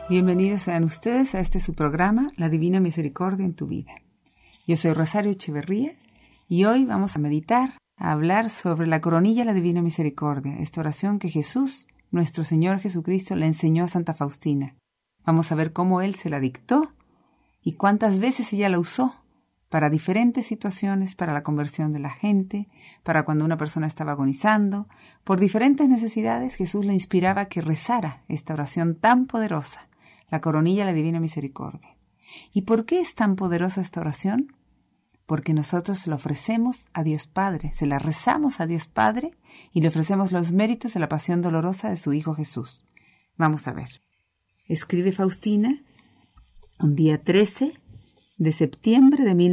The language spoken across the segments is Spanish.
Bienvenidos sean ustedes a este su programa, La Divina Misericordia en tu Vida. Yo soy Rosario Echeverría y hoy vamos a meditar, a hablar sobre la coronilla de la Divina Misericordia, esta oración que Jesús, nuestro Señor Jesucristo, le enseñó a Santa Faustina. Vamos a ver cómo Él se la dictó y cuántas veces ella la usó para diferentes situaciones, para la conversión de la gente, para cuando una persona estaba agonizando. Por diferentes necesidades, Jesús le inspiraba a que rezara esta oración tan poderosa, la coronilla de la Divina Misericordia. ¿Y por qué es tan poderosa esta oración? Porque nosotros se la ofrecemos a Dios Padre, se la rezamos a Dios Padre y le ofrecemos los méritos de la pasión dolorosa de su Hijo Jesús. Vamos a ver. Escribe Faustina un día 13 de septiembre de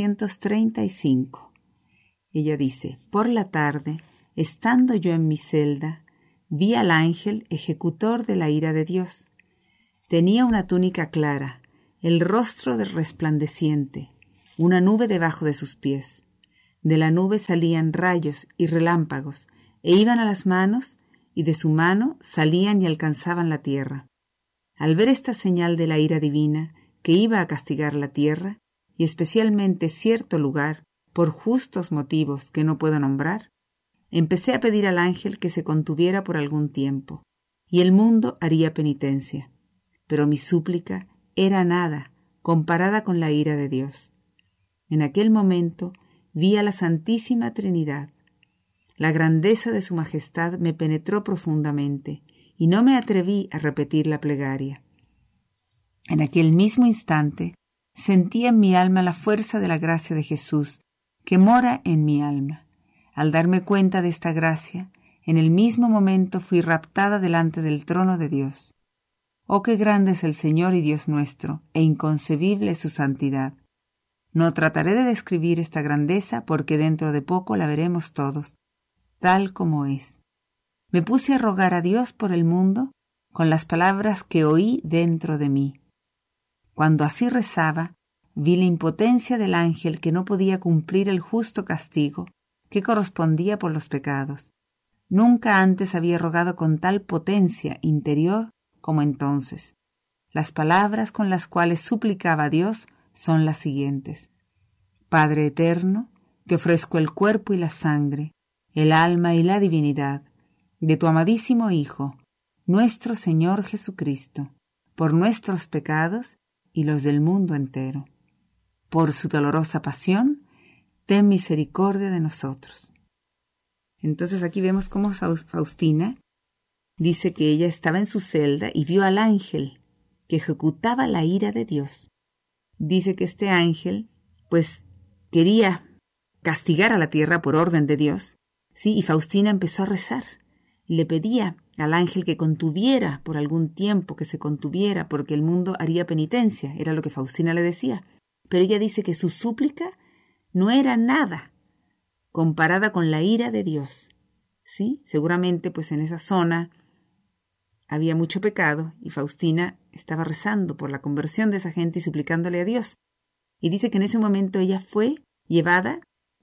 1935. Ella dice: por la tarde, estando yo en mi celda, vi al ángel ejecutor de la ira de Dios. Tenía una túnica clara, el rostro resplandeciente, una nube debajo de sus pies. De la nube salían rayos y relámpagos, e iban a las manos, y de su mano salían y alcanzaban la tierra. Al ver esta señal de la ira divina, que iba a castigar la tierra, y especialmente cierto lugar, por justos motivos que no puedo nombrar, empecé a pedir al ángel que se contuviera por algún tiempo, y el mundo haría penitencia. Pero mi súplica era nada comparada con la ira de Dios. En aquel momento vi a la Santísima Trinidad. La grandeza de su majestad me penetró profundamente y no me atreví a repetir la plegaria. En aquel mismo instante sentí en mi alma la fuerza de la gracia de Jesús que mora en mi alma. Al darme cuenta de esta gracia, en el mismo momento fui raptada delante del trono de Dios. Oh, qué grande es el Señor y Dios nuestro, e inconcebible es su santidad. No trataré de describir esta grandeza porque dentro de poco la veremos todos, tal como es. Me puse a rogar a Dios por el mundo con las palabras que oí dentro de mí. Cuando así rezaba, vi la impotencia del ángel que no podía cumplir el justo castigo que correspondía por los pecados. Nunca antes había rogado con tal potencia interior como entonces. Las palabras con las cuales suplicaba a Dios son las siguientes: Padre eterno, te ofrezco el cuerpo y la sangre, el alma y la divinidad de tu amadísimo Hijo, nuestro Señor Jesucristo, por nuestros pecados y los del mundo entero. Por su dolorosa pasión, ten misericordia de nosotros. Entonces aquí vemos cómo Faustina dice que ella estaba en su celda y vio al ángel que ejecutaba la ira de Dios. Dice que este ángel, pues, quería castigar a la tierra por orden de Dios, ¿sí? Y Faustina empezó a rezar y le pedía al ángel que contuviera por algún tiempo, que se contuviera, porque el mundo haría penitencia, era lo que Faustina le decía. Pero ella dice que su súplica no era nada comparada con la ira de Dios, ¿sí? Seguramente, pues, en esa zona había mucho pecado y Faustina estaba rezando por la conversión de esa gente y suplicándole a Dios. Y dice que en ese momento ella fue llevada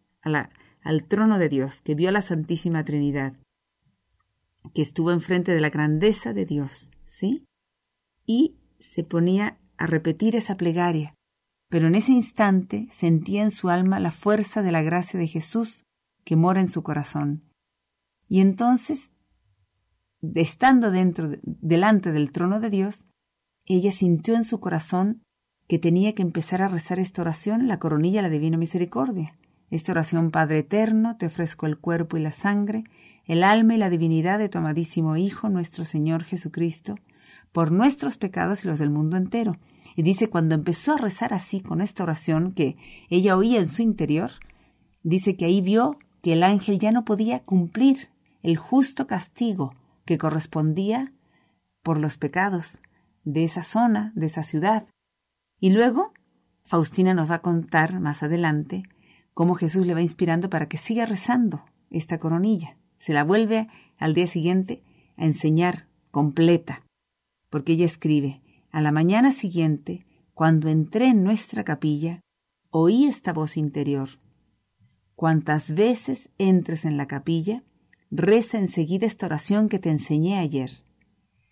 al trono de Dios, que vio a la Santísima Trinidad, que estuvo enfrente de la grandeza de Dios, ¿sí? Y se ponía a repetir esa plegaria. Pero en ese instante sentía en su alma la fuerza de la gracia de Jesús que mora en su corazón. Y entonces, estando delante del trono de Dios, ella sintió en su corazón que tenía que empezar a rezar esta oración, la coronilla de la Divina Misericordia. Esta oración: Padre eterno, te ofrezco el cuerpo y la sangre, el alma y la divinidad de tu amadísimo Hijo, nuestro Señor Jesucristo, por nuestros pecados y los del mundo entero. Y dice, cuando empezó a rezar así, con esta oración que ella oía en su interior, dice que ahí vio que el ángel ya no podía cumplir el justo castigo que correspondía por los pecados de esa zona, de esa ciudad. Y luego, Faustina nos va a contar más adelante cómo Jesús le va inspirando para que siga rezando esta coronilla. Se la vuelve al día siguiente a enseñar completa, porque ella escribe: a la mañana siguiente, cuando entré en nuestra capilla, oí esta voz interior: cuantas veces entres en la capilla, reza enseguida esta oración que te enseñé ayer.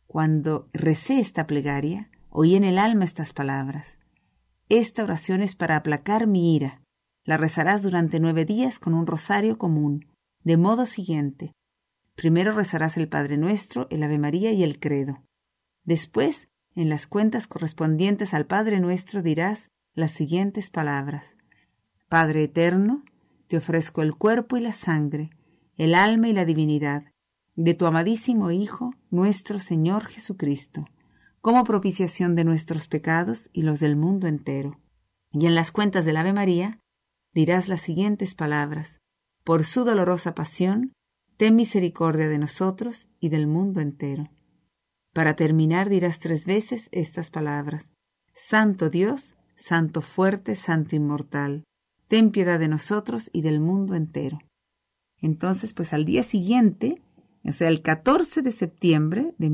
Cuando recé esta plegaria, oí en el alma estas palabras. Esta oración es para aplacar mi ira. La rezarás durante 9 días con un rosario común, de modo siguiente. Primero rezarás el Padre Nuestro, el Ave María y el Credo. Después, en las cuentas correspondientes al Padre Nuestro dirás las siguientes palabras. Padre eterno, te ofrezco el cuerpo y la sangre, el alma y la divinidad, de tu amadísimo Hijo, nuestro Señor Jesucristo, como propiciación de nuestros pecados y los del mundo entero. Y en las cuentas del Ave María dirás las siguientes palabras. Por su dolorosa pasión, ten misericordia de nosotros y del mundo entero. Para terminar dirás 3 veces estas palabras. Santo Dios, Santo fuerte, Santo inmortal, ten piedad de nosotros y del mundo entero. Entonces, pues al día siguiente, o sea, el 14 de septiembre de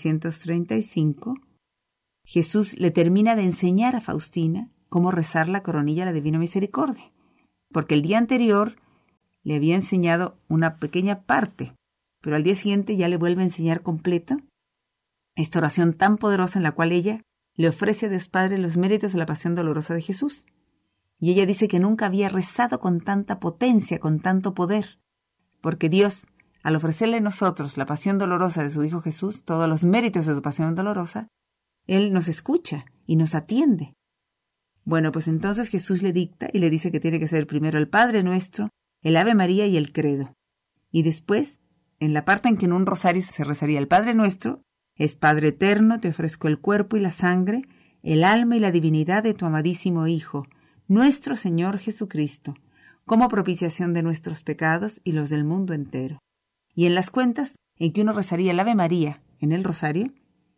1935, Jesús le termina de enseñar a Faustina cómo rezar la coronilla a la Divina Misericordia, porque el día anterior le había enseñado una pequeña parte, pero al día siguiente ya le vuelve a enseñar completa esta oración tan poderosa en la cual ella le ofrece a Dios Padre los méritos de la pasión dolorosa de Jesús. Y ella dice que nunca había rezado con tanta potencia, con tanto poder, porque Dios, al ofrecerle a nosotros la pasión dolorosa de su Hijo Jesús, todos los méritos de su pasión dolorosa, Él nos escucha y nos atiende. Bueno, pues entonces Jesús le dicta y le dice que tiene que ser primero el Padre Nuestro, el Ave María y el Credo. Y después, en la parte en que en un rosario se rezaría el Padre Nuestro, es Padre eterno, te ofrezco el cuerpo y la sangre, el alma y la divinidad de tu amadísimo Hijo, nuestro Señor Jesucristo, como propiciación de nuestros pecados y los del mundo entero. Y en las cuentas en que uno rezaría el Ave María en el rosario,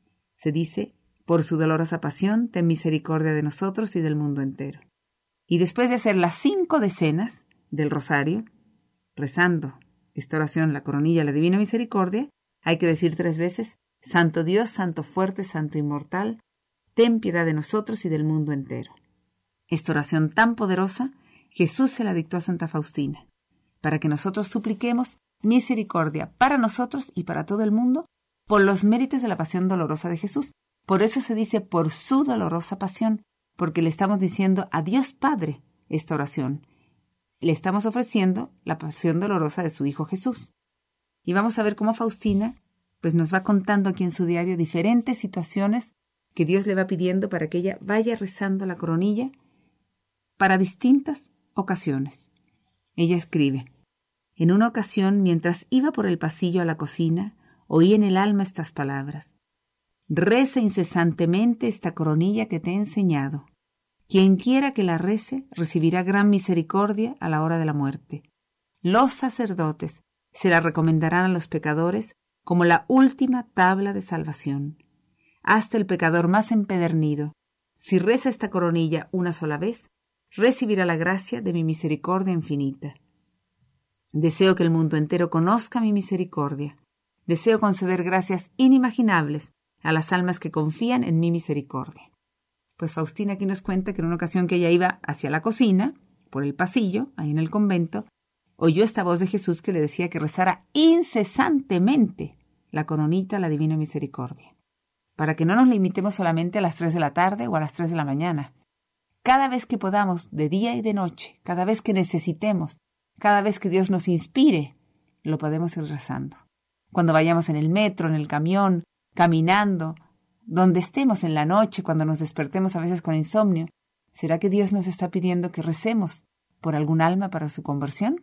se dice, por su dolorosa pasión, ten misericordia de nosotros y del mundo entero. Y después de hacer las 5 decenas del rosario, rezando esta oración, la coronilla, la Divina Misericordia, hay que decir 3 veces, Santo Dios, Santo fuerte, Santo inmortal, ten piedad de nosotros y del mundo entero. Esta oración tan poderosa, Jesús se la dictó a Santa Faustina, para que nosotros supliquemos misericordia para nosotros y para todo el mundo por los méritos de la pasión dolorosa de Jesús. Por eso se dice por su dolorosa pasión, porque le estamos diciendo a Dios Padre esta oración. Le estamos ofreciendo la pasión dolorosa de su Hijo Jesús. Y vamos a ver cómo Faustina pues nos va contando aquí en su diario diferentes situaciones que Dios le va pidiendo para que ella vaya rezando la coronilla para distintas ocasiones. Ella escribe, en una ocasión, mientras iba por el pasillo a la cocina, oí en el alma estas palabras. Reza incesantemente esta coronilla que te he enseñado. Quien quiera que la rece, recibirá gran misericordia a la hora de la muerte. Los sacerdotes se la recomendarán a los pecadores como la última tabla de salvación. Hasta el pecador más empedernido, si reza esta coronilla una sola vez, recibirá la gracia de mi misericordia infinita. Deseo que el mundo entero conozca mi misericordia. Deseo conceder gracias inimaginables a las almas que confían en mi misericordia. Pues Faustina aquí nos cuenta que en una ocasión que ella iba hacia la cocina, por el pasillo, ahí en el convento, oyó esta voz de Jesús que le decía que rezara incesantemente la coronita, la Divina Misericordia, para que no nos limitemos solamente a las 3 de la tarde o a las 3 de la mañana. Cada vez que podamos, de día y de noche, cada vez que necesitemos, cada vez que Dios nos inspire, lo podemos ir rezando. Cuando vayamos en el metro, en el camión, caminando, donde estemos en la noche, cuando nos despertemos a veces con insomnio, ¿será que Dios nos está pidiendo que recemos por algún alma para su conversión?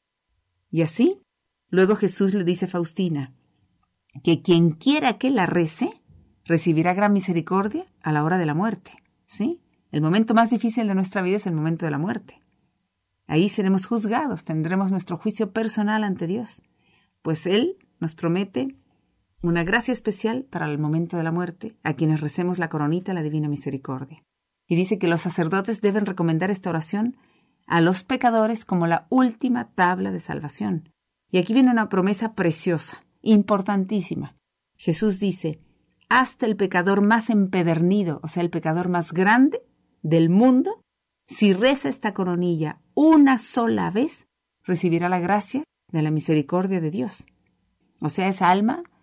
Y así, luego Jesús le dice a Faustina que quien quiera que la rece, recibirá gran misericordia a la hora de la muerte, ¿sí? El momento más difícil de nuestra vida es el momento de la muerte. Ahí seremos juzgados, tendremos nuestro juicio personal ante Dios, pues Él nos promete una gracia especial para el momento de la muerte a quienes recemos la coronita, la Divina Misericordia. Y dice que los sacerdotes deben recomendar esta oración a los pecadores como la última tabla de salvación. Y aquí viene una promesa preciosa, importantísima. Jesús dice, hasta el pecador más empedernido, o sea, el pecador más grande del mundo, si reza esta coronilla una sola vez, recibirá la gracia de la misericordia de Dios. O sea, esa alma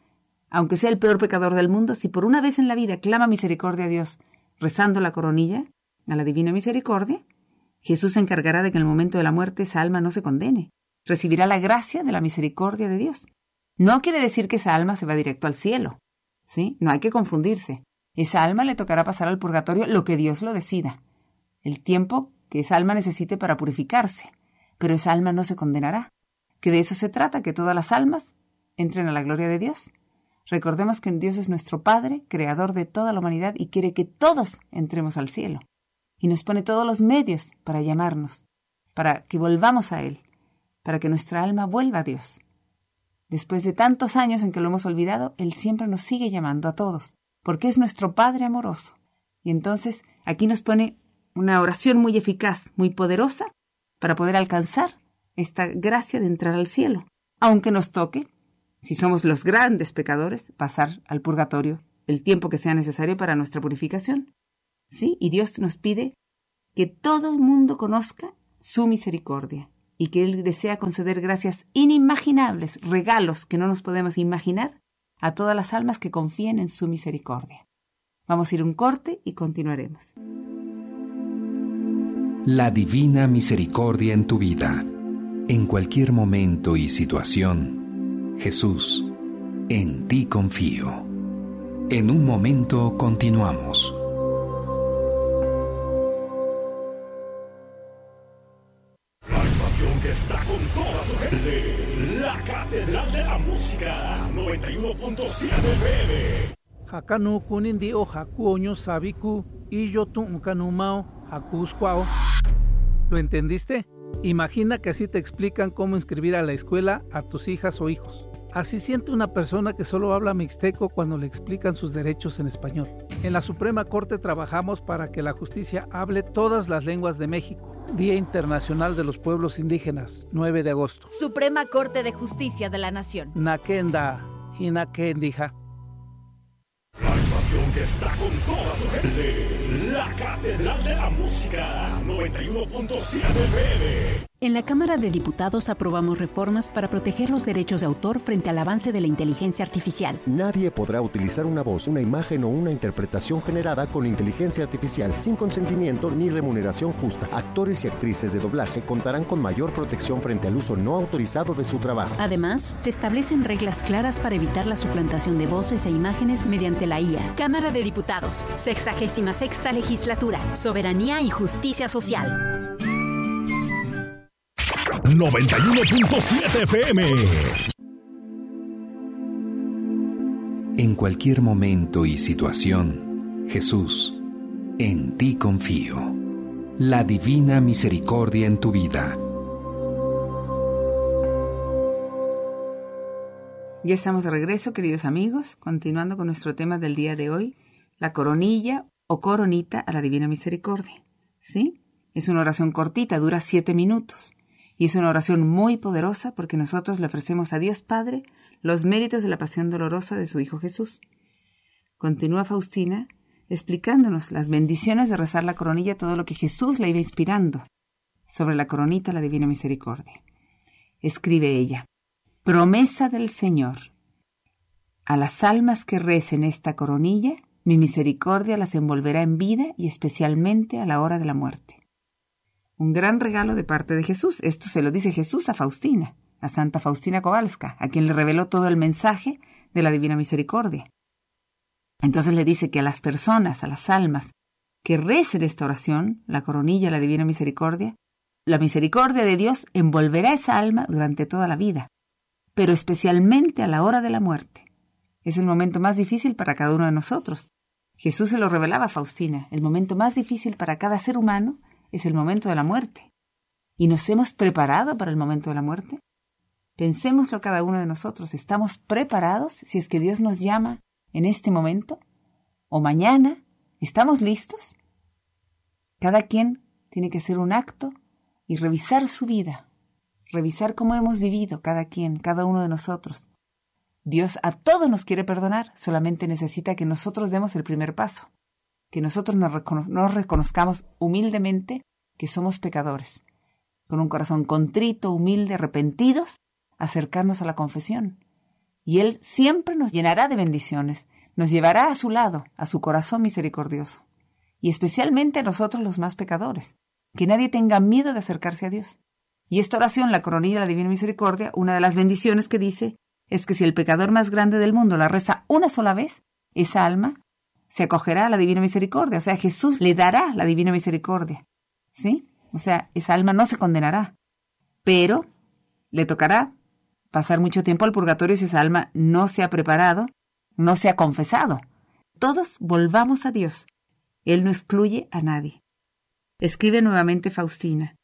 Aunque sea el peor pecador del mundo, si por una vez en la vida clama misericordia a Dios, rezando la coronilla, a la divina misericordia, Jesús se encargará de que en el momento de la muerte esa alma no se condene. Recibirá la gracia de la misericordia de Dios. No quiere decir que esa alma se va directo al cielo, ¿sí? No hay que confundirse. Esa alma le tocará pasar al purgatorio lo que Dios lo decida, el tiempo que esa alma necesite para purificarse, pero esa alma no se condenará. Que de eso se trata, que todas las almas entren a la gloria de Dios. Recordemos que Dios es nuestro Padre, creador de toda la humanidad, y quiere que todos entremos al cielo. Y nos pone todos los medios para llamarnos, para que volvamos a Él, para que nuestra alma vuelva a Dios. Después de tantos años en que lo hemos olvidado, Él siempre nos sigue llamando a todos, porque es nuestro Padre amoroso. Y entonces aquí nos pone una oración muy eficaz, muy poderosa, para poder alcanzar esta gracia de entrar al cielo, aunque nos toque, si somos los grandes pecadores, pasar al purgatorio el tiempo que sea necesario para nuestra purificación. Sí, y Dios nos pide que todo el mundo conozca su misericordia y que Él desea conceder gracias inimaginables, regalos que no nos podemos imaginar a todas las almas que confíen en su misericordia. Vamos a ir un corte y continuaremos. La divina misericordia en tu vida, en cualquier momento y situación. Jesús, en ti confío. En un momento continuamos. Que está con toda su gente, la Catedral de la Música, 91.7 FM. Hakanu kunindi o hakuoño sabiku y yo tu unkanumao hakuskwao. ¿Lo entendiste? Imagina que así te explican cómo inscribir a la escuela a tus hijas o hijos. Así siente una persona que solo habla mixteco cuando le explican sus derechos en español. En la Suprema Corte trabajamos para que la justicia hable todas las lenguas de México. Día Internacional de los Pueblos Indígenas, 9 de agosto. Suprema Corte de Justicia de la Nación. Nakenda, Hinakendija. La estación que está con toda su gente, la Catedral de la Música, 91.7 FM. En la Cámara de Diputados aprobamos reformas para proteger los derechos de autor frente al avance de la inteligencia artificial. Nadie podrá utilizar una voz, una imagen o una interpretación generada con inteligencia artificial sin consentimiento ni remuneración justa. Actores y actrices de doblaje contarán con mayor protección frente al uso no autorizado de su trabajo. Además, se establecen reglas claras para evitar la suplantación de voces e imágenes mediante la IA. Cámara de Diputados, 66ª Legislatura, Soberanía y Justicia Social. 91.7 FM. En cualquier momento y situación, Jesús, en ti confío. La divina misericordia en tu vida. Ya estamos de regreso, queridos amigos, continuando con nuestro tema del día de hoy, la coronilla o coronita a la divina misericordia. ¿Sí? Es una oración cortita, dura 7 minutos. Y es una oración muy poderosa porque nosotros le ofrecemos a Dios Padre los méritos de la pasión dolorosa de su Hijo Jesús. Continúa Faustina explicándonos las bendiciones de rezar la coronilla, todo lo que Jesús le iba inspirando sobre la coronita, la divina misericordia. Escribe ella: promesa del Señor. A las almas que recen esta coronilla, mi misericordia las envolverá en vida y especialmente a la hora de la muerte. Un gran regalo de parte de Jesús. Esto se lo dice Jesús a Faustina, a Santa Faustina Kowalska, a quien le reveló todo el mensaje de la Divina Misericordia. Entonces le dice que a las personas, a las almas, que recen esta oración, la coronilla, la Divina Misericordia, la misericordia de Dios envolverá esa alma durante toda la vida, pero especialmente a la hora de la muerte. Es el momento más difícil para cada uno de nosotros. Jesús se lo revelaba a Faustina. El momento más difícil para cada ser humano es el momento de la muerte. ¿Y nos hemos preparado para el momento de la muerte? Pensémoslo cada uno de nosotros. ¿Estamos preparados si es que Dios nos llama en este momento? ¿O mañana? ¿Estamos listos? Cada quien tiene que hacer un acto y revisar su vida. Revisar cómo hemos vivido cada quien, cada uno de nosotros. Dios a todos nos quiere perdonar, solamente necesita que nosotros demos el primer paso. Que nosotros nos reconozcamos humildemente que somos pecadores, con un corazón contrito, humilde, arrepentidos, acercarnos a la confesión Y Él siempre nos llenará de bendiciones, nos llevará a su lado, a su corazón misericordioso. Y especialmente a nosotros los más pecadores. Que nadie tenga miedo de acercarse a Dios. Y esta oración, la coronilla de la Divina Misericordia, una de las bendiciones que dice es que si el pecador más grande del mundo la reza una sola vez, esa alma se acogerá a la Divina Misericordia. O sea, Jesús le dará la Divina Misericordia. ¿Sí? O sea, esa alma no se condenará. Pero le tocará pasar mucho tiempo al purgatorio si esa alma no se ha preparado, no se ha confesado. Todos volvamos a Dios. Él no excluye a nadie. Escribe nuevamente Faustina.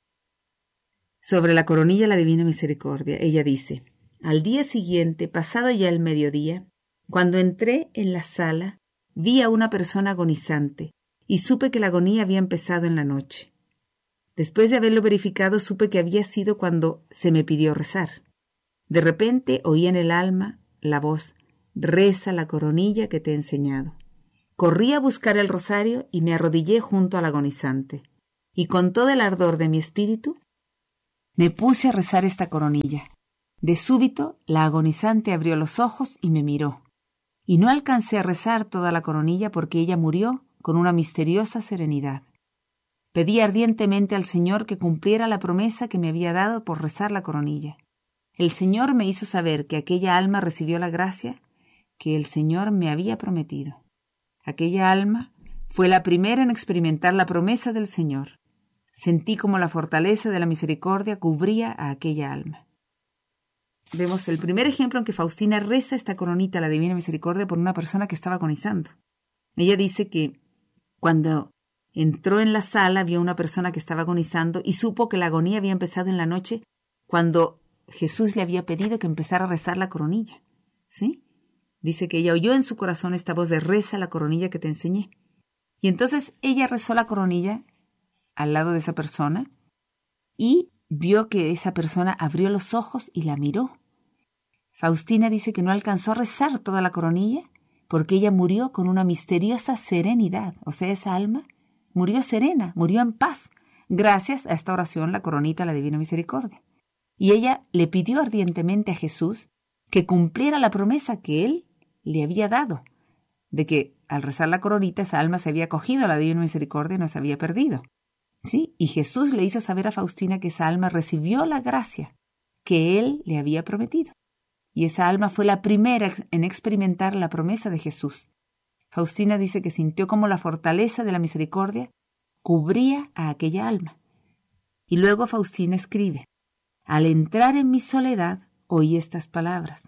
Sobre la coronilla de la Divina Misericordia, ella dice: al día siguiente, pasado ya el mediodía, cuando entré en la sala, vi a una persona agonizante y supe que la agonía había empezado en la noche. Después de haberlo verificado, supe que había sido cuando se me pidió rezar. De repente oí en el alma la voz: reza la coronilla que te he enseñado. Corrí a buscar el rosario y me arrodillé junto al agonizante. Y con todo el ardor de mi espíritu, me puse a rezar esta coronilla. De súbito, la agonizante abrió los ojos y me miró. Y no alcancé a rezar toda la coronilla porque ella murió con una misteriosa serenidad. Pedí ardientemente al Señor que cumpliera la promesa que me había dado por rezar la coronilla. El Señor me hizo saber que aquella alma recibió la gracia que el Señor me había prometido. Aquella alma fue la primera en experimentar la promesa del Señor. Sentí como la fortaleza de la misericordia cubría a aquella alma. Vemos el primer ejemplo en que Faustina reza esta coronita a la Divina Misericordia por una persona que estaba agonizando. Ella dice que cuando entró en la sala vio a una persona que estaba agonizando y supo que la agonía había empezado en la noche cuando Jesús le había pedido que empezara a rezar la coronilla. ¿Sí? Dice que ella oyó en su corazón esta voz de reza la coronilla que te enseñé. Y entonces ella rezó la coronilla al lado de esa persona y vio que esa persona abrió los ojos y la miró. Faustina dice que no alcanzó a rezar toda la coronilla porque ella murió con una misteriosa serenidad. O sea, esa alma murió serena, murió en paz, gracias a esta oración, la coronita de la Divina Misericordia. Y ella le pidió ardientemente a Jesús que cumpliera la promesa que Él le había dado, de que al rezar la coronita esa alma se había acogido a la Divina Misericordia y no se había perdido. ¿Sí? Y Jesús le hizo saber a Faustina que esa alma recibió la gracia que Él le había prometido. Y esa alma fue la primera en experimentar la promesa de Jesús. Faustina dice que sintió como la fortaleza de la misericordia cubría a aquella alma. Y luego Faustina escribe: al entrar en mi soledad, oí estas palabras.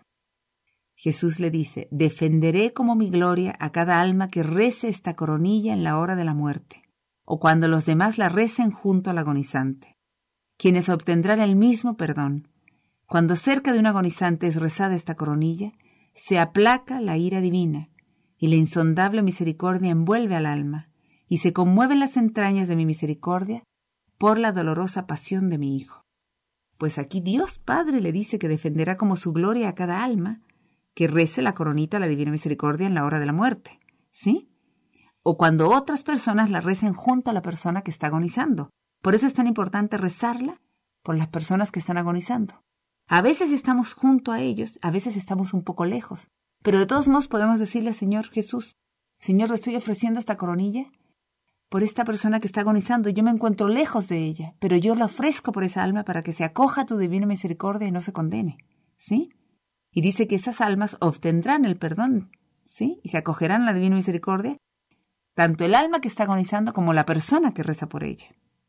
Jesús le dice: defenderé como mi gloria a cada alma que rece esta coronilla en la hora de la muerte, o cuando los demás la recen junto al agonizante, quienes obtendrán el mismo perdón. Cuando cerca de un agonizante es rezada esta coronilla, se aplaca la ira divina, y la insondable misericordia envuelve al alma, y se conmueven las entrañas de mi misericordia por la dolorosa pasión de mi Hijo. Pues aquí Dios Padre le dice que defenderá como su gloria a cada alma que rece la coronita a la Divina Misericordia en la hora de la muerte, ¿sí? O cuando otras personas la recen junto a la persona que está agonizando. Por eso es tan importante rezarla por las personas que están agonizando. A veces estamos junto a ellos, a veces estamos un poco lejos, pero de todos modos podemos decirle al Señor Jesús: Señor, le estoy ofreciendo esta coronilla por esta persona que está agonizando. Yo me encuentro lejos de ella, pero yo la ofrezco por esa alma para que se acoja a tu divina misericordia y no se condene, ¿sí? Y dice que esas almas obtendrán el perdón, ¿sí? Y se acogerán a la divina misericordia, tanto el alma que está agonizando como la persona que reza por ella.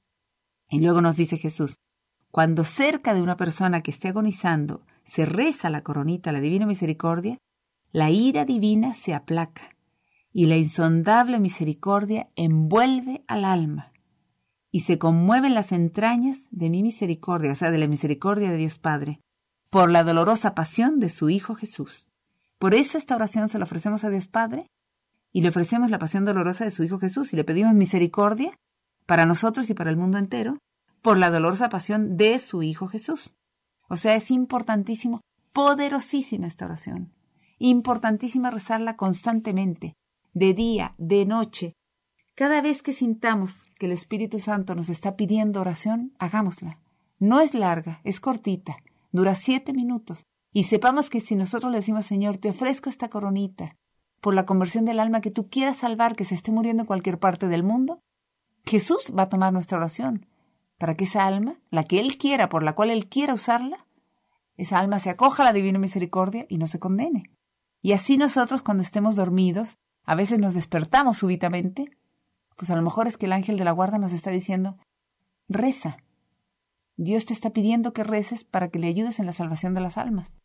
Y luego nos dice Jesús: cuando cerca de una persona que esté agonizando se reza la coronita a la divina misericordia, la ira divina se aplaca y la insondable misericordia envuelve al alma y se conmueven las entrañas de mi misericordia, o sea, de la misericordia de Dios Padre, por la dolorosa pasión de su Hijo Jesús. Por eso esta oración se la ofrecemos a Dios Padre y le ofrecemos la pasión dolorosa de su Hijo Jesús y le pedimos misericordia para nosotros y para el mundo entero por la dolorosa pasión de su Hijo Jesús. O sea, es importantísimo, poderosísima esta oración. Importantísima rezarla constantemente, de día, de noche. Cada vez que sintamos que el Espíritu Santo nos está pidiendo oración, hagámosla. No es larga, es cortita, dura 7 minutos Y sepamos que si nosotros le decimos, Señor, te ofrezco esta coronita por la conversión del alma que tú quieras salvar, que se esté muriendo en cualquier parte del mundo, Jesús va a tomar nuestra oración para que esa alma, la que Él quiera, por la cual Él quiera usarla, esa alma se acoja a la divina misericordia y no se condene. Y así nosotros, cuando estemos dormidos, a veces nos despertamos súbitamente, pues a lo mejor es que el ángel de la guarda nos está diciendo, reza. Dios te está pidiendo que reces para que le ayudes en la salvación de las almas.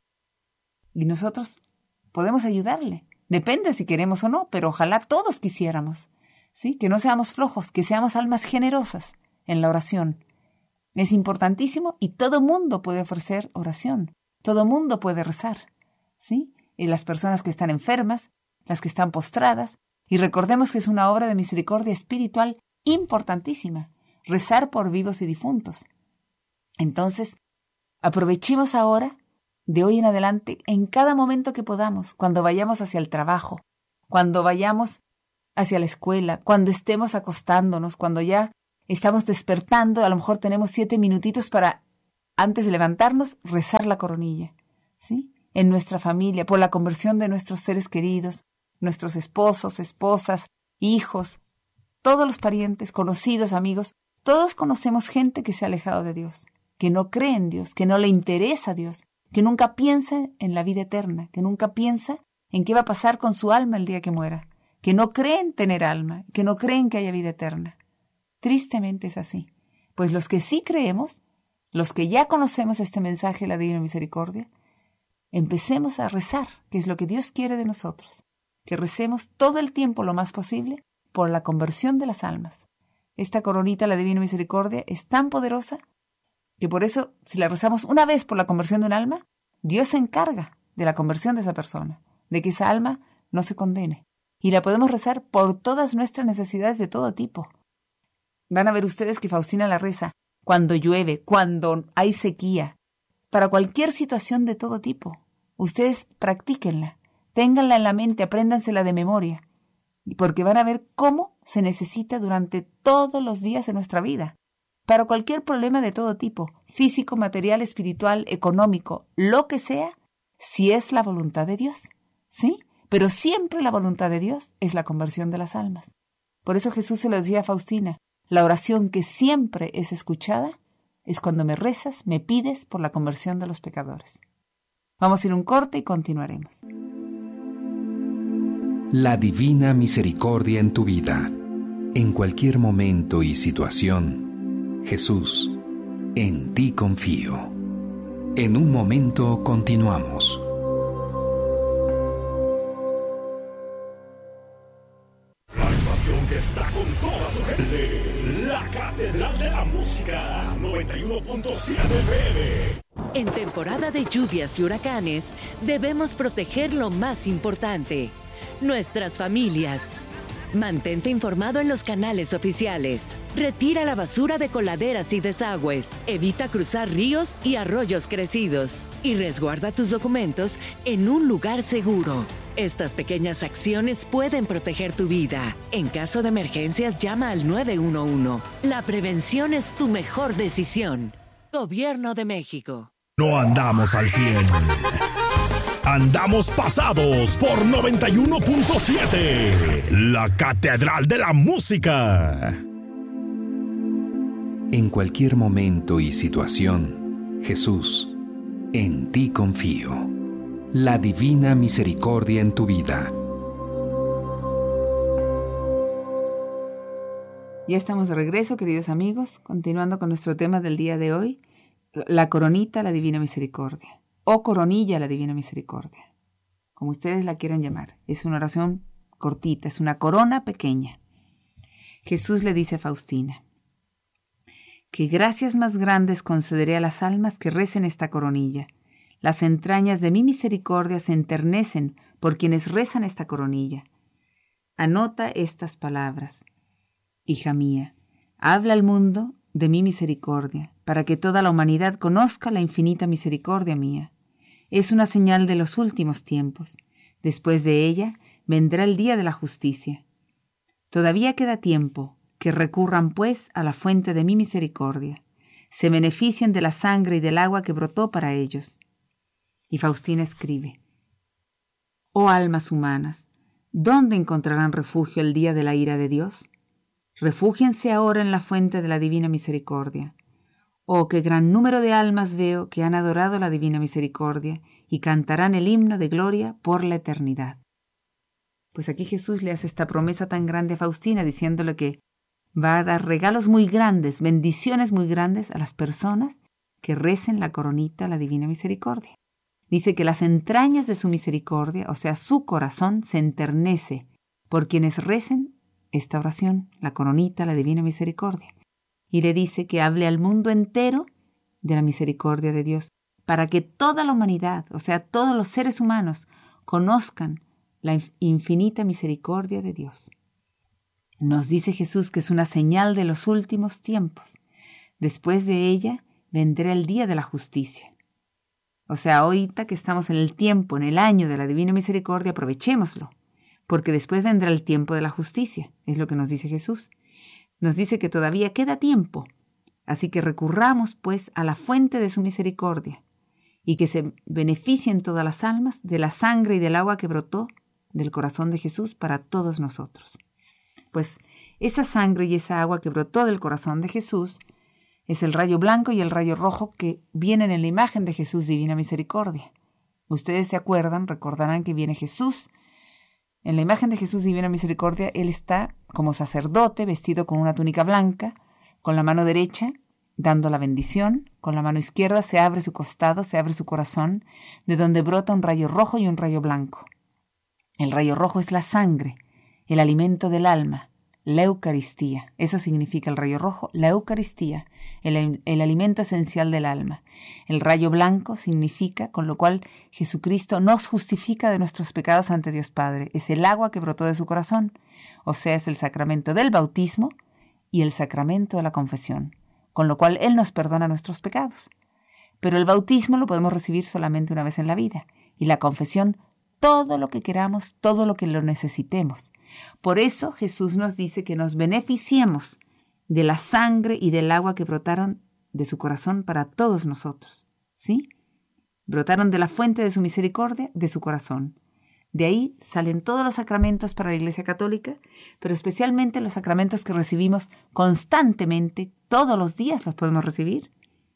Y nosotros podemos ayudarle. Depende si queremos o no, pero ojalá todos quisiéramos, ¿sí? Que no seamos flojos, que seamos almas generosas en la oración. Es importantísimo y todo mundo puede ofrecer oración. Todo mundo puede rezar, ¿sí? Y las personas que están enfermas, las que están postradas. Y recordemos que es una obra de misericordia espiritual importantísima, rezar por vivos y difuntos. Entonces, aprovechemos ahora, de hoy en adelante, en cada momento que podamos, cuando vayamos hacia el trabajo, cuando vayamos hacia la escuela, cuando estemos acostándonos, cuando ya estamos despertando, a lo mejor tenemos 7 minutitos para, antes de levantarnos, rezar la coronilla, ¿sí? En nuestra familia, por la conversión de nuestros seres queridos, nuestros esposos, esposas, hijos, todos los parientes, conocidos, amigos, todos conocemos gente que se ha alejado de Dios, que no cree en Dios, que no le interesa a Dios, que nunca piensa en la vida eterna, que nunca piensa en qué va a pasar con su alma el día que muera, que no cree en tener alma, que no cree en que haya vida eterna. Tristemente es así. Pues los que sí creemos, los que ya conocemos este mensaje de la Divina Misericordia, empecemos a rezar, que es lo que Dios quiere de nosotros, que recemos todo el tiempo lo más posible por la conversión de las almas. Esta coronita, la Divina Misericordia, es tan poderosa que por eso, si la rezamos una vez por la conversión de un alma, Dios se encarga de la conversión de esa persona, de que esa alma no se condene. Y la podemos rezar por todas nuestras necesidades de todo tipo. Van a ver ustedes que Faustina la reza cuando llueve, cuando hay sequía, para cualquier situación de todo tipo. Ustedes practíquenla, ténganla en la mente, apréndansela de memoria, porque van a ver cómo se necesita durante todos los días de nuestra vida. Para cualquier problema de todo tipo, físico, material, espiritual, económico, lo que sea, si es la voluntad de Dios, ¿sí? Pero siempre la voluntad de Dios es la conversión de las almas. Por eso Jesús se lo decía a Faustina, la oración que siempre es escuchada es cuando me rezas, me pides por la conversión de los pecadores. Vamos a ir un corte y continuaremos. La Divina Misericordia en tu vida, en cualquier momento y situación. Jesús, en ti confío. En un momento continuamos. La estación que está con toda su gente. La Catedral de la Música, 91.7 FM. En temporada de lluvias y huracanes, debemos proteger lo más importante, nuestras familias. Mantente informado en los canales oficiales. Retira la basura de coladeras y desagües. Evita cruzar ríos y arroyos crecidos. Y resguarda tus documentos en un lugar seguro. Estas pequeñas acciones pueden proteger tu vida. En caso de emergencias, llama al 911. La prevención es tu mejor decisión. Gobierno de México. No andamos al 100. Andamos pasados por 91.7. La Catedral de la Música. En cualquier momento y situación, Jesús, en ti confío. La Divina Misericordia en tu vida. Ya estamos de regreso, queridos amigos, continuando con nuestro tema del día de hoy, la coronita, la Divina Misericordia. O coronilla, la Divina Misericordia, como ustedes la quieran llamar. Es una oración cortita, es una corona pequeña. Jesús le dice a Faustina, que gracias más grandes concederé a las almas que recen esta coronilla. Las entrañas de mi misericordia se enternecen por quienes rezan esta coronilla. Anota estas palabras. Hija mía, habla al mundo de mi misericordia, para que toda la humanidad conozca la infinita misericordia mía. Es una señal de los últimos tiempos. Después de ella vendrá el día de la justicia. Todavía queda tiempo, que recurran pues a la fuente de mi misericordia. Se beneficien de la sangre y del agua que brotó para ellos. Y Faustina escribe: «Oh almas humanas, ¿dónde encontrarán refugio el día de la ira de Dios? Refúgiense ahora en la fuente de la divina misericordia. Oh, qué gran número de almas veo que han adorado la divina misericordia y cantarán el himno de gloria por la eternidad». Pues aquí Jesús le hace esta promesa tan grande a Faustina, diciéndole que va a dar regalos muy grandes, bendiciones muy grandes a las personas que recen la coronita a la divina misericordia. Dice que las entrañas de su misericordia, o sea, su corazón, se enternece por quienes recen esta oración, la coronita, la divina misericordia. Y le dice que hable al mundo entero de la misericordia de Dios, para que toda la humanidad, o sea, todos los seres humanos, conozcan la infinita misericordia de Dios. Nos dice Jesús que es una señal de los últimos tiempos. Después de ella vendrá el día de la justicia. O sea, ahorita que estamos en el tiempo, en el año de la divina misericordia, aprovechémoslo, porque después vendrá el tiempo de la justicia, es lo que nos dice Jesús. Nos dice que todavía queda tiempo, así que recurramos pues a la fuente de su misericordia y que se beneficien todas las almas de la sangre y del agua que brotó del corazón de Jesús para todos nosotros. Pues esa sangre y esa agua que brotó del corazón de Jesús es el rayo blanco y el rayo rojo que vienen en la imagen de Jesús Divina Misericordia. Ustedes se acuerdan, recordarán que viene Jesús. En la imagen de Jesús Divina Misericordia, Él está como sacerdote, vestido con una túnica blanca, con la mano derecha dando la bendición, con la mano izquierda se abre su costado, se abre su corazón, de donde brota un rayo rojo y un rayo blanco. El rayo rojo es la sangre, el alimento del alma, la Eucaristía. Eso significa el rayo rojo, la Eucaristía, el alimento esencial del alma. El rayo blanco significa, con lo cual Jesucristo nos justifica de nuestros pecados ante Dios Padre. Es el agua que brotó de su corazón, o sea, es el sacramento del bautismo y el sacramento de la confesión, con lo cual Él nos perdona nuestros pecados. Pero el bautismo lo podemos recibir solamente una vez en la vida, y la confesión todo lo que queramos, todo lo que lo necesitemos. Por eso Jesús nos dice que nos beneficiemos de la sangre y del agua que brotaron de su corazón para todos nosotros, ¿sí? Brotaron de la fuente de su misericordia, de su corazón. De ahí salen todos los sacramentos para la Iglesia Católica, pero especialmente los sacramentos que recibimos constantemente, todos los días los podemos recibir.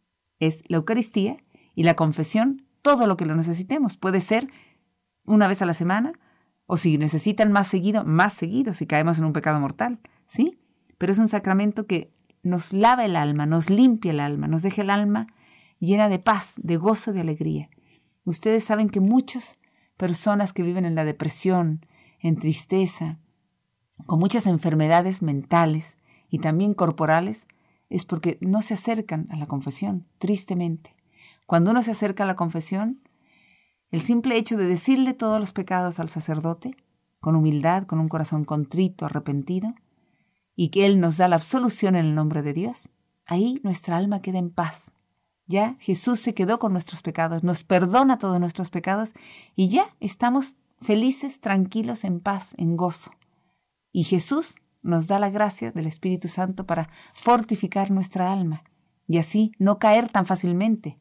Es la Eucaristía y la confesión, todo lo que lo necesitemos. Puede ser una vez a la semana, o si necesitan más seguido, si caemos en un pecado mortal, ¿sí? Pero es un sacramento que nos lava el alma, nos limpia el alma, nos deja el alma llena de paz, de gozo, de alegría. Ustedes saben que muchas personas que viven en la depresión, en tristeza, con muchas enfermedades mentales y también corporales, es porque no se acercan a la confesión, tristemente. Cuando uno se acerca a la confesión, el simple hecho de decirle todos los pecados al sacerdote, con humildad, con un corazón contrito, arrepentido, y que Él nos da la absolución en el nombre de Dios, ahí nuestra alma queda en paz. Ya Jesús se quedó con nuestros pecados, nos perdona todos nuestros pecados, y ya estamos felices, tranquilos, en paz, en gozo. Y Jesús nos da la gracia del Espíritu Santo para fortificar nuestra alma, y así no caer tan fácilmente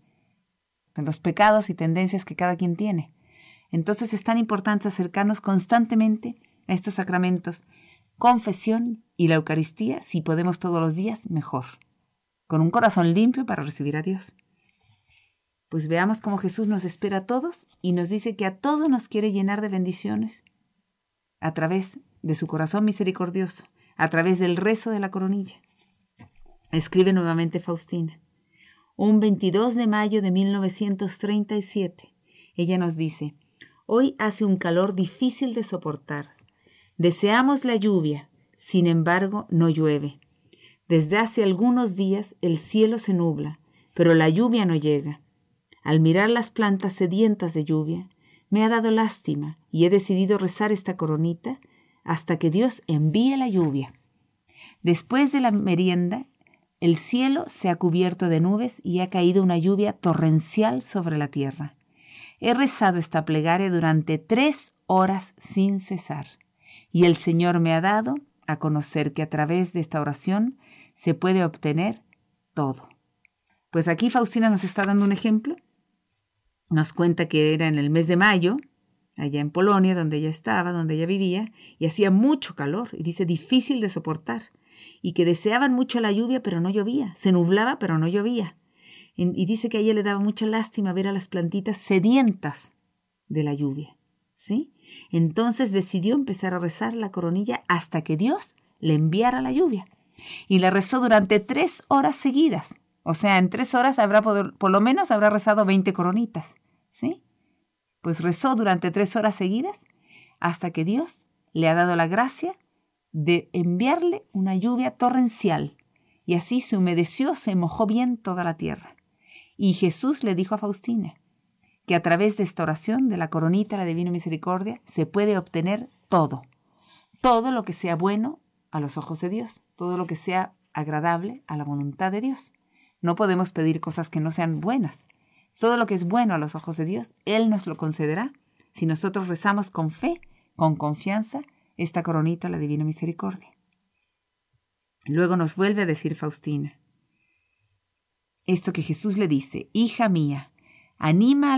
en los pecados y tendencias que cada quien tiene. Entonces es tan importante acercarnos constantemente a estos sacramentos, confesión y la Eucaristía, si podemos todos los días, mejor, con un corazón limpio para recibir a Dios. Pues veamos cómo Jesús nos espera a todos y nos dice que a todos nos quiere llenar de bendiciones a través de su corazón misericordioso, a través del rezo de la coronilla. Escribe nuevamente Faustina. Un 22 de mayo de 1937, ella nos dice: hoy hace un calor difícil de soportar. Deseamos la lluvia, sin embargo no llueve. Desde hace algunos días el cielo se nubla, pero la lluvia no llega. Al mirar las plantas sedientas de lluvia, me ha dado lástima y he decidido rezar esta coronita hasta que Dios envíe la lluvia. Después de la merienda, el cielo se ha cubierto de nubes y ha caído una lluvia torrencial sobre la tierra. He rezado esta plegaria durante 3 horas sin cesar, y el Señor me ha dado a conocer que a través de esta oración se puede obtener todo. Pues aquí Faustina nos está dando un ejemplo Nos cuenta que era en el mes de mayo, allá en Polonia, donde ella estaba, donde ella vivía, y hacía mucho calor, y dice difícil de soportar, y que deseaban mucho la lluvia, pero no llovía, se nublaba, pero no llovía. Y dice que a ella le daba mucha lástima ver a las plantitas sedientas de la lluvia, ¿sí? Entonces decidió empezar a rezar la coronilla hasta que Dios le enviara la lluvia. Y la rezó durante 3 horas seguidas. O sea, en 3 horas por lo menos habrá rezado 20 coronitas, ¿sí? Pues rezó durante 3 horas seguidas hasta que Dios le ha dado la gracia de enviarle una lluvia torrencial. Y así se humedeció, se mojó bien toda la tierra. Y Jesús le dijo a Faustina que a través de esta oración de la coronita, la Divina Misericordia, se puede obtener todo. Todo lo que sea bueno a los ojos de Dios, todo lo que sea agradable a la voluntad de Dios. No podemos pedir cosas que no sean buenas. Todo lo que es bueno a los ojos de Dios, Él nos lo concederá si nosotros rezamos con fe, con confianza, esta coronita, la Divina Misericordia. Luego nos vuelve a decir Faustina esto que Jesús le dice: hija mía, anima